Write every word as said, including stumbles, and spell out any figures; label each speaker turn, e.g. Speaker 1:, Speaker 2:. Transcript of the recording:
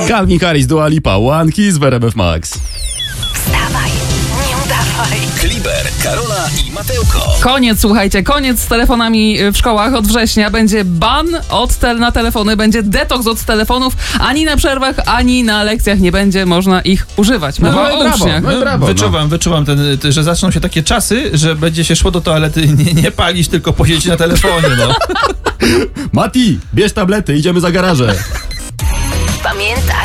Speaker 1: Calvin Harris, Dua Lipa, One Kiss w R M F Max.
Speaker 2: Wstawaj, nie udawaj.
Speaker 3: Kliber, Karola i Mateuko.
Speaker 4: Koniec, słuchajcie, koniec z telefonami w szkołach od września. Będzie ban od tel- na telefony, będzie detoks od telefonów. Ani na przerwach, ani na lekcjach nie będzie można ich używać.
Speaker 1: No,
Speaker 4: Mowa
Speaker 1: no i
Speaker 4: o
Speaker 1: brawo,
Speaker 4: uczniach.
Speaker 1: no i brawo.
Speaker 5: Wyczuwam, wyczuwam, ten, że zaczną się takie czasy, że będzie się szło do toalety nie, nie palić, tylko posiedzieć na telefonie, no.
Speaker 1: Mati, bierz tablety, idziemy za garażę.
Speaker 2: Pamiętaj,